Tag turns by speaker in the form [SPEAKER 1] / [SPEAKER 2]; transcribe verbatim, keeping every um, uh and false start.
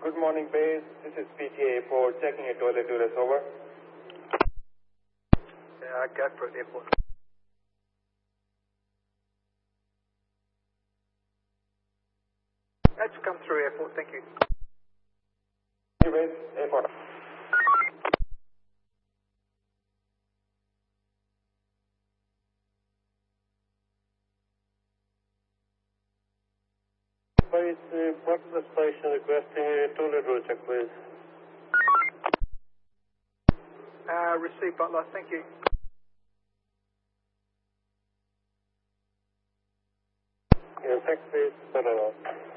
[SPEAKER 1] Good morning, base. This is P T A Airport. Checking a toilet to rest over.
[SPEAKER 2] Yeah, go for it, airport. That's come through, airport. Thank you.
[SPEAKER 1] Thank you, base. Airport.
[SPEAKER 3] Base, uh, Butler Station requesting a toilet roll check, please.
[SPEAKER 2] Uh, receive Butler. Thank you.
[SPEAKER 3] Yeah, thanks, please. Butler.